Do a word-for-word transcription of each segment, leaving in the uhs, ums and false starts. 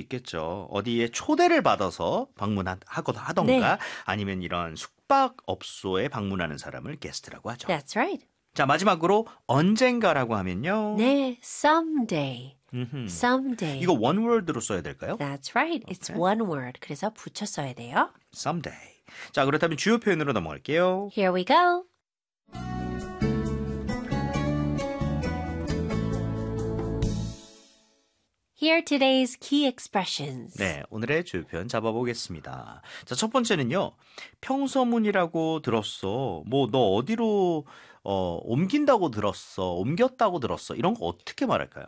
있겠죠. 어디에 초대를 받아서 방문하거나 하던가 네. 아니면 이런 숙박업소에 방문하는 사람을 게스트라고 하죠. That's right. 자, 마지막으로 언젠가라고 하면요. 네, someday. 음흠. someday. 이거 one word로 써야 될까요? That's right. It's Okay. one word. 그래서 붙여 써야 돼요. someday. 자, 그렇다면 주요 표현으로 넘어갈게요. Here we go. Here are today's key expressions. 네, 오늘의 주요 표현 잡아보겠습니다. 자, 첫 번째는요. 평서문이라고 들었어. 뭐 너 어디로 어, 옮긴다고 들었어. 옮겼다고 들었어. 이런 거 어떻게 말할까요?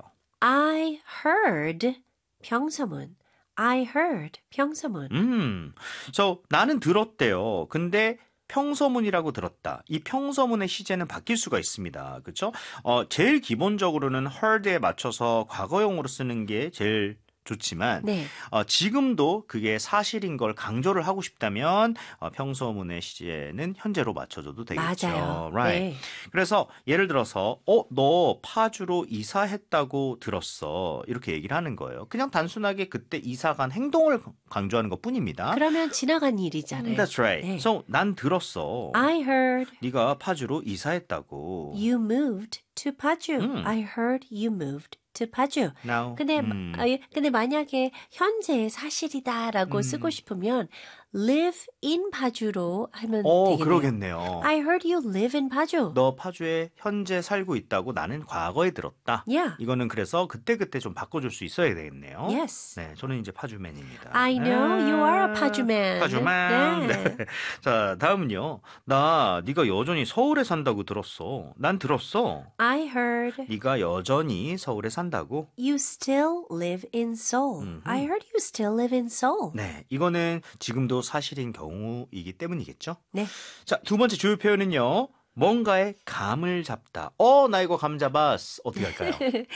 I heard 평서문. I heard 평서문. 음, so, 나는 들었대요. 근데 평서문이라고 들었다. 이 평서문의 시제는 바뀔 수가 있습니다. 그렇죠? 어, 제일 기본적으로는 heard에 맞춰서 과거형으로 쓰는 게 제일 좋지만 네. 어, 지금도 그게 사실인 걸 강조를 하고 싶다면 어, 평서문의 시제는 현재로 맞춰줘도 되겠죠. 맞아요. Right. 네. 그래서 예를 들어서 어, 너 파주로 이사했다고 들었어. 이렇게 얘기를 하는 거예요. 그냥 단순하게 그때 이사 간 행동을 강조하는 것뿐입니다. 그러면 지나간 일이잖아요. That's right. 네. So, 난 들었어. I heard 네가 파주로 이사했다고. you moved to Paju. 음. I heard you moved to Paju. Now, 근데 음. 아, 예, 근데 만약에 현재 사실이다라고 음. 쓰고 싶으면 live in Paju로 하면 어, 되겠네요. 그러겠네요. I heard you live in Paju. 너 파주에 현재 살고 있다고 나는 과거에 들었다. Yeah. 이거는 그래서 그때그때 좀 바꿔줄 수 있어야 되겠네요. Yes. 네, 저는 이제 파주맨입니다. I know you are a Pajuman. 파주맨. 네. 네. 자, 다음은요. 나 네가 여전히 서울에 산다고 들었어. 난 들었어. I heard 네가 여전히 서울에 산다고. you still live in Seoul. 음흠. I heard you still live in Seoul. 네, 이거는 지금도 사실인 경우이기 때문이겠죠. 네. 자, 두 번째 주요 표현은요. 뭔가의 감을 잡다. 어, 나 이거 감 잡았어. 어떻게 할까요?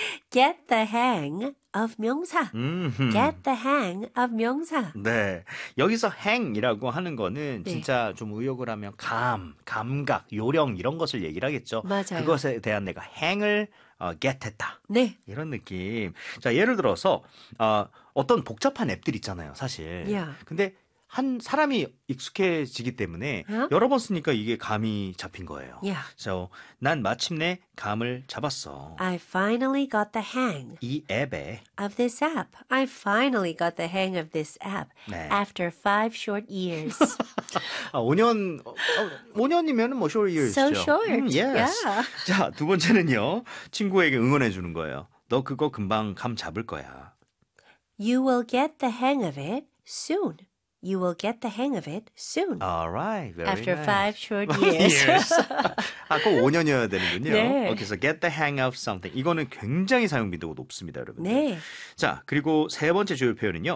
Get the hang of 명사. 음흠. Get the hang of 명사. 네. 여기서 행이라고 하는 거는 네. 진짜 좀 의역을 하면 감, 감각, 요령 이런 것을 얘기를 하겠죠. 맞아요. 그것에 대한 내가 행을 어, get 했다. 네. 이런 느낌. 자, 예를 들어서 어, 어떤 복잡한 앱들 있잖아요, 사실. Yeah. 근데 한 사람이 익숙해지기 때문에 어? 여러 번 쓰니까 이게 감이 잡힌 거예요. Yeah. So, 난 마침내 감을 잡았어. I finally got the hang 이 앱에 of this app. I finally got the hang of this app 네. after five short years. 아, 오 년, 어, 오 년이면 뭐 short years죠. So short. 음, yes. Yeah. 자, 두 번째는요. 친구에게 응원해 주는 거예요. 너 그거 금방 감 잡을 거야. You will get the hang of it soon. You will get the hang of it soon. Alright, very After nice. five short years. years. 아, 꼭 오 년이어야 되는군요. 네. 그래서 get the hang of something. 이거는 굉장히 사용 빈도가 높습니다, 여러분. 네. 자, 그리고 세 번째 주요 표현은요.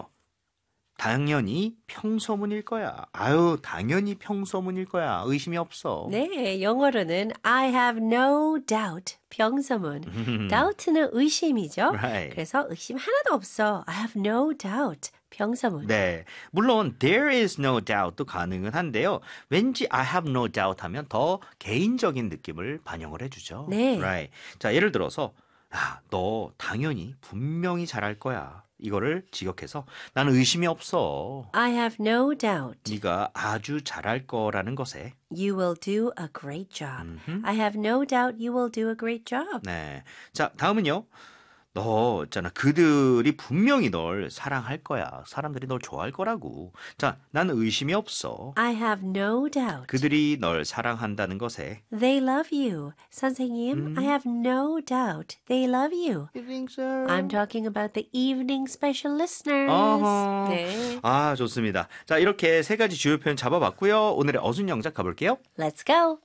당연히 평서문일 거야. 아유, 당연히 평서문일 거야. 의심이 없어. 네, 영어로는 I have no doubt. 평서문. doubt는 의심이죠. Right. 그래서 의심 하나도 없어. I have no doubt. 평서문. 네, 물론 there is no doubt도 가능은 한데요. 왠지 I have no doubt 하면 더 개인적인 느낌을 반영을 해주죠. 네. Right. 자, 예를 들어서 야, 너 당연히 분명히 잘할 거야. 이거를 직역해서 나는 의심이 없어. I have no doubt. 네가 아주 잘할 거라는 것에. You will do a great job. I have no doubt you will do a great job. 네. 자, 다음은요. 너 있잖아. 그들이 분명히 널 사랑할 거야. 사람들이 널 좋아할 거라고. 자, 나는 의심이 없어. I have no doubt. 그들이 널 사랑한다는 것에. They love you. 선생님, I have no doubt. They love you. You think so? I'm talking about the evening special listeners. 어허. 네. 아, 좋습니다. 자, 이렇게 세 가지 주요 표현 잡아봤고요. 오늘의 어순 영작 가볼게요. Let's go.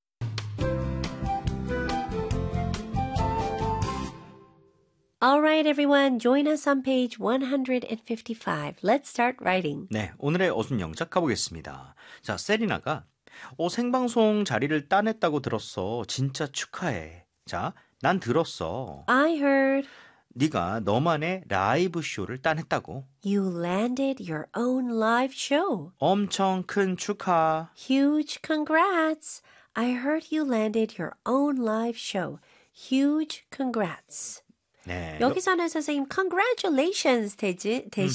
All right, everyone, join us on page one fifty-five. Let's start writing. 네, 오늘의 어순 영작 가보겠습니다. 자, 세리나가 어, 생방송 자리를 따냈다고 들었어. 진짜 축하해. 자, 난 들었어. I heard 네가 너만의 라이브 쇼를 따냈다고. you landed your own live show. 엄청 큰 축하. Huge congrats. I heard you landed your own live show. Huge congrats. 네. 여기서는 선생님 congratulations 되지,